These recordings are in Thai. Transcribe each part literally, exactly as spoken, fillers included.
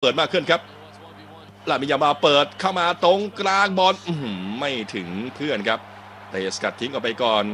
เปิดมากขึ้นครับลามิยามาเปิดเข้ามาตรงกลางบอลไม่ถึงเพื่อนครับเตะสกัดทิ้งออกไปก่อน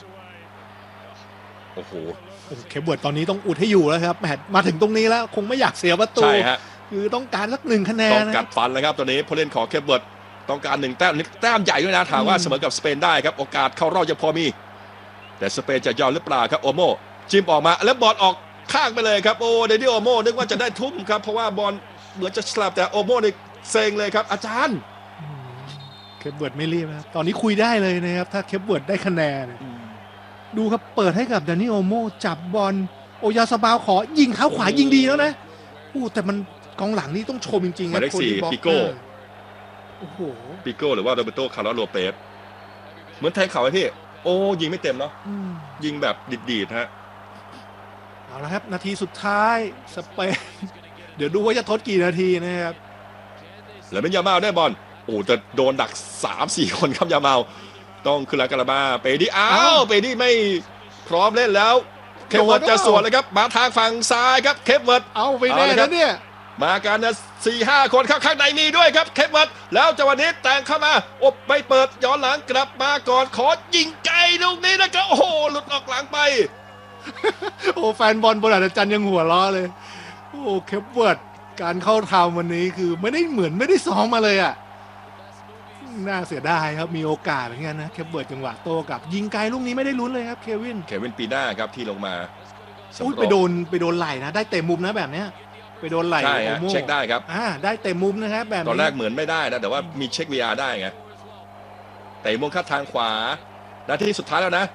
โอ้โหเคปเวิร์ดตอนนี้ต้องอุดให้อยู่แล้วครับแมตช์มาถึงตรงนี้แล้วคงไม่อยากเสียประตูใช่ฮะคือต้องการสักหนึ่งคะแนนต้องกัดฟันเลยครับตอนนี้ผู้เล่นของเคปเวิร์ดต้องการหนึ่งแต้มแต้มใหญ่ด้วยนะถามว่าเสมอกับสเปนได้ครับโอกาสเข้ารอบยังพอมีแต่สเปนจะยอมหรือเปล่าครับโอโมจิ้มออกมาแล้วบอลออกข้างไปเลยครับโอ้เดนิโอโมนึกว่าจะได้ทุ่มครับเพราะว่าบอลเหมือนจะสลับแต่โอโมนี่เซ็งเลยครับอาจารย์เคปเวิร์ดไม่รีบนะตอนนี้คุยได้เลยนะครับถ้าเคปเวิร์ดได้คะแนนดูครับเปิดให้กับดานิโอโมจับบอลโอยาสบาวขอยิงเท้าขวายิงดีแล้วนะอู้แต่มันกองหลังนี่ต้องชมจริงๆนะหมายเลขสี่ปิโก้โอ้โหปิโก้หรือว่าโรเบโตคาร์ลโลเปสเหมือนแทงเข่าไอ้พี่โอ้ยิงไม่เต็มเนาะยิงแบบดีดๆฮะเอาละครับนาทีสุดท้ายสเปนเดี๋ยวดูว่าจะทดกี่นาทีนะครับแล้วเป็นยามาได้บอลโอ้แต่โดนดัก สามสี่ คนครับยามาต้องขึ้นหลังกาลาบาเปดี้อ้าวเปดี้ไม่พร้อมเล่นแล้วเคปเวิร์ดจะสวนเลยครับมาทางฝั่งซ้ายครับเคปเวิร์ดเอาไปแน่แล้วเนี่ยมากันนะสี่ห้าคนข้างในมีด้วยครับเคปเวิร์ดแล้วจังหวะนี้แต่งเข้ามาอบไปเปิดย้อนหลังกลับมาก่อนขอยิงไกลลูกนี้นะครับโอ้โหหลุดออกหลังไปโอ้แฟนบอลบนอาจารย์ยังหัวล้อเลยโอ้เคปเวิร์ดการเข้าทำวันนี้คือไม่ได้เหมือนไม่ได้ซ้อมมาเลยอ่ะน่าเสียดายครับมีโอกาสเหมือนกันนะเคปเวิร์ดจังหวะโตกับยิงไกลลูกนี้ไม่ได้ลุ้นเลยครับเควินเควินปีหน้าครับที่ลงมาอุ้ยไปโดนไปโดนไหล่นะได้เตะมุมนะแบบเนี้ยไปโดนไหล่ใช่ฮะเช็คได้ครับอ่าได้เตะมุมนะครับแบบตอนแรกเหมือนไม่ได้นะแต่ว่ามีเช็ค วี อาร์ ได้ไงเตะมุมเข้าทางขวานาทีสุดท้ายแล้วนะ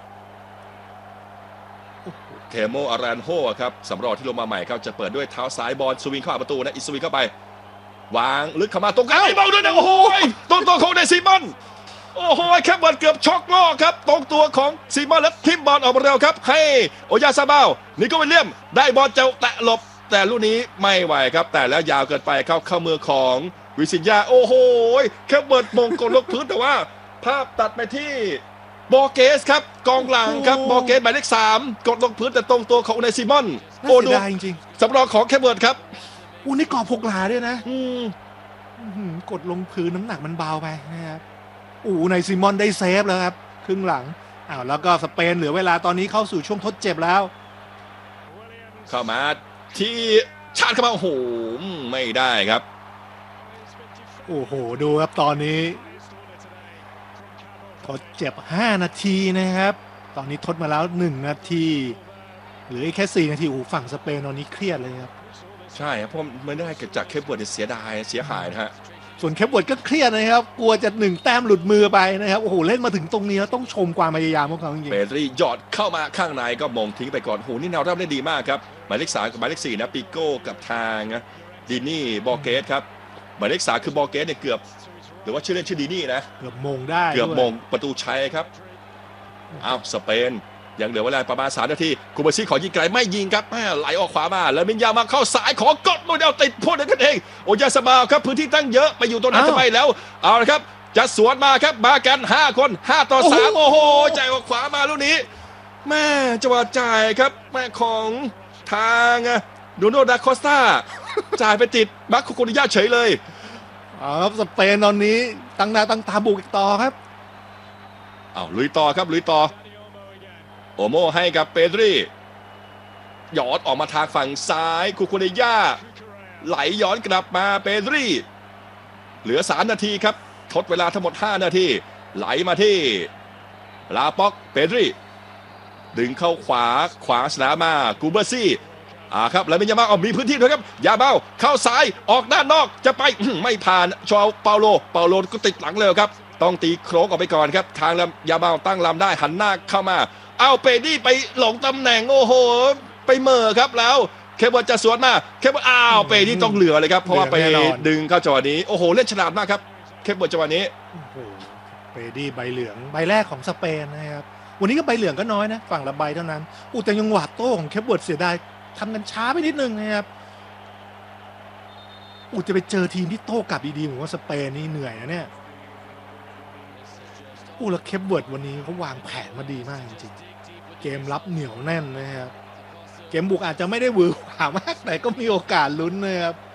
เทโมอารันโฮครับสำรองที่ลงมาใหม่ครับจะเปิดด้วยเท้าซ้ายบอลสวิงเข้าประตูนะอิสวิงเข้าไปวางลึกเข้ามาตรงกลางบอลด้วยนะโอ้โหตรงตัวของเดซิมอนโอ้โหแคปบอลเกือบช็อกลอกครับตรงตัวของซิมอนแล้วทิมบอลออกมาเร็วครับให้โอยาซาบาวนิโควิลเลียมได้บอลจะแตะหลบแต่ลูกนี้ไม่ไหวครับแต่แล้วยาวเกินไปเข้าเข้ามือของวิสินยาโอ้โหแคปบอลมงกลลงพื้นแต่ว่าภาพตัดไปที่บอเกสครับกองหลังครับบอเกสหมายเลขสามกดลงพื้นแต่ตรงตัวของเดซิมอนโอ้ดูจริงๆสำรองของแคปเวิร์ดครับอู้นี่กรอบหกหลาด้วยนะกดลงพื้นน้ำหนักมันเบาไปนะครับอู้ในซิมอนได้เซฟแล้วครับครึ่งหลังอ้าวแล้วก็สเปนเหลือเวลาตอนนี้เข้าสู่ช่วงทดเจ็บแล้วเข้ามาที่ชาร์จเข้ามาโอ้โหไม่ได้ครับโอ้โหดูครับตอนนี้ทดเจ็บห้านาทีนะครับตอนนี้ทดมาแล้วหนึ่งนาทีเหลือแค่สี่นาทีโอ้ฝั่งสเปนตอนนี้เครียดเลยครับใช่ครับเพราะไม่ได้เกิดจากเคปเวิร์ดเสียดายเสียหายนะฮะส่วนเคปเวิร์ดก็เครียดนะครับกลัวจะหนึ่งแต้มหลุดมือไปนะครับโอ้โหเล่นมาถึงตรงนี้แล้วต้องชมความพยายามของเขาจริงๆเปดรี่หยอดเข้ามาข้างในก็มงทิ้งไปก่อนโอ้โหนี่แนวรับได้ดีมากครับหมายเลขสามกับหมายเลขสี่นะปิโก้กับทางดินี่บอเกสครับหมายเลขสามคือบอเกสเนี่ยเกือบหรือว่าชื่อเล่นชื่อดินี่นะเกือบมงได้เกือบมงประตูชัยครับอ้าวสเปนยังเหลือเวลาประมาณสามนาทีคูเบอร์ซี่ขอยิงไกลไม่ยิงครับไหลออกขวามาแล้วมินยามาเข้าสายขอกดโมเดลติดโพดกันเองโอยาสบาวครับพื้นที่ตั้งเยอะไปอยู่ตรงนั้นทำไมแล้วเอาละครับจะสวนมาครับมากันห้าคนห้าต่อสามโอ้โหจ่ายออกขวามาลูกนี้แม่จังหวะจ่ายครับแม่ของทางดูโนดาคอสตาจ่ายไปติดบัคคุโกนิยาเฉยเลยเอาครับสเปนตอนนี้ตั้งหน้าตั้งตาบุกอีกต่อครับเอาลุยต่อครับลุยต่อโอโมให้กับเปดรี่หยอดออกมาทางฝั่งซ้ายคุโคเนย่าไหลย้อนกลับมาเปดรี่เหลือสามนาทีครับทดเวลาทั้งหมดห้านาทีไหลมาที่ลาป็อกเปดรี่ดึงเข้าขวาขวาสนามมากูเบอร์ซี่อ่าครับแล้วมียามาเอามีพื้นที่ด้วยครับยาเบ้าเข้าซ้ายออกด้านนอกจะไปไม่ผ่านชาวเปาโลเปาโลก็ติดหลังเลยครับต้องตีโครกออกไปก่อนครับทางยาเบ้าตั้งลำได้หันหน้าเข้ามาเอาเปดี้ไปหลงตำแหน่งโอ้โหไปเม่อครับแล้วเคเบิร์จะสวนมาเคเบิร์อ้าวเปดี้ต้องเหลือเลยครับเพราะว่าไปดึงเข้าจังหวะนี้โอ้โหเล่นฉลาดมากครับเคเบิร์จังหวะนี้เปดี้ใบเหลืองใบแรกของสเปนนะครับวันนี้ก็ใบเหลืองก็น้อยนะฝั่งละใบเท่านั้นอู้แต่ยังหวาดโต้ของเคเบิร์เสียดายทำกันช้าไปนิดนึงนะครับอู้จะไปเจอทีมที่โต้กลับดีๆผมว่าสเปนนี่เหนื่อยนะเนี่ยอู้แล้วเคปเวิร์ดวันนี้เขาวางแผนมาดีมากจริงๆเกมรับเหนียวแน่นนะครับเกมบุกอาจจะไม่ได้หวือหวามากแต่ก็มีโอกาสลุ้นนะครับ